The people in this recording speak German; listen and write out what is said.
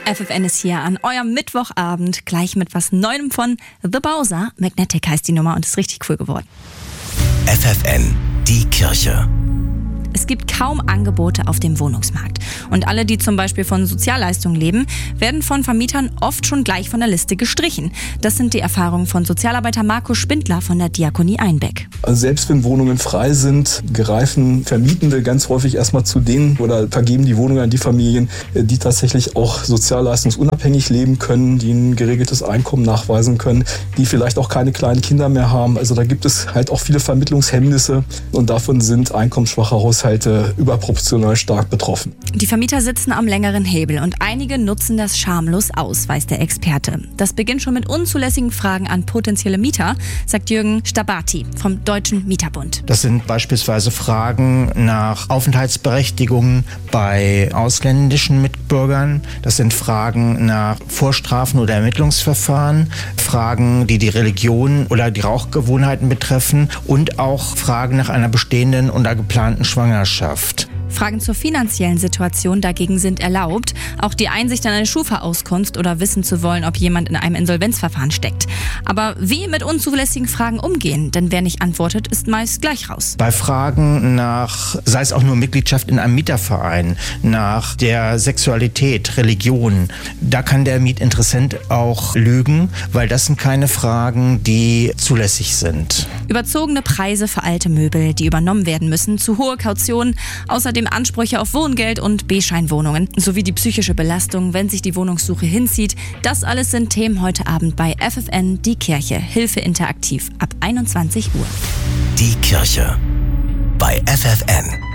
FFN ist hier an eurem Mittwochabend gleich mit was Neuem von The Bowser. Magnetic heißt die Nummer und ist richtig cool geworden. FFN, die Kirche. Es gibt kaum Angebote auf dem Wohnungsmarkt. Und alle, die zum Beispiel von Sozialleistungen leben, werden von Vermietern oft schon gleich von der Liste gestrichen. Das sind die Erfahrungen von Sozialarbeiter Markus Spindler von der Diakonie Einbeck. Also selbst wenn Wohnungen frei sind, greifen Vermietende ganz häufig erstmal zu denen oder vergeben die Wohnungen an die Familien, die tatsächlich auch sozialleistungsunabhängig leben können, die ein geregeltes Einkommen nachweisen können, die vielleicht auch keine kleinen Kinder mehr haben. Also da gibt es halt auch viele Vermittlungshemmnisse und davon sind einkommensschwache Haushalte überproportional stark betroffen. Die Vermieter sitzen am längeren Hebel und einige nutzen das schamlos aus, weiß der Experte. Das beginnt schon mit unzulässigen Fragen an potenzielle Mieter, sagt Jürgen Stabati vom Deutschen Mieterbund. Das sind beispielsweise Fragen nach Aufenthaltsberechtigungen bei ausländischen Mitbürgern. Das sind Fragen nach Vorstrafen oder Ermittlungsverfahren, Fragen, die die Religion oder die Rauchgewohnheiten betreffen und auch Fragen nach einer bestehenden oder geplanten Schwangerschaft. Fragen zur finanziellen Situation dagegen sind erlaubt. Auch die Einsicht in eine Schufa-Auskunft oder wissen zu wollen, ob jemand in einem Insolvenzverfahren steckt. Aber wie mit unzulässigen Fragen umgehen? Denn wer nicht antwortet, ist meist gleich raus. Bei Fragen nach, sei es auch nur Mitgliedschaft in einem Mieterverein, nach der Sexualität, Religion, da kann der Mietinteressent auch lügen, weil das sind keine Fragen, die zulässig sind. Überzogene Preise für alte Möbel, die übernommen werden müssen, zu hohe Kautionen, außerdem Ansprüche auf Wohngeld und B-Scheinwohnungen, sowie die psychische Belastung, wenn sich die Wohnungssuche hinzieht. Das alles sind Themen heute Abend bei FFN, die Kirche, Hilfe interaktiv ab 21 Uhr. Die Kirche bei FFN.